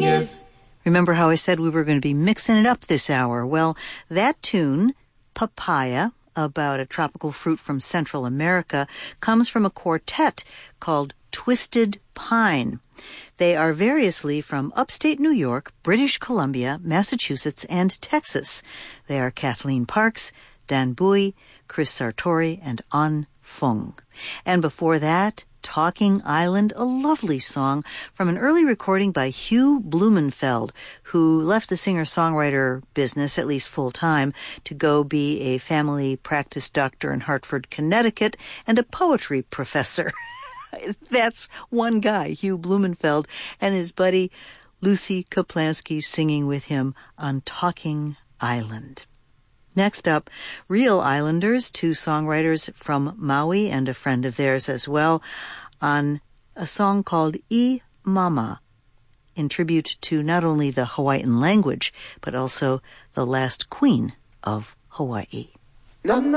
give. Remember how I said we were going to be mixing it up this hour? Well, that tune, Papaya, about a tropical fruit from Central America, comes from a quartet called Twisted Pine. They are variously from upstate New York, British Columbia, Massachusetts, and Texas. They are Kathleen Parks, Dan Bui, Chris Sartori, and An Fung. And before that, Talking Island, a lovely song from an early recording by Hugh Blumenfeld, who left the singer-songwriter business, at least full-time, to go be a family practice doctor in Hartford, Connecticut, and a poetry professor. That's one guy, Hugh Blumenfeld, and his buddy Lucy Kaplansky singing with him on Talking Island. Next up, Real Islanders, two songwriters from Maui and a friend of theirs as well, on a song called I Mama, in tribute to not only the Hawaiian language, but also the last queen of Hawaii.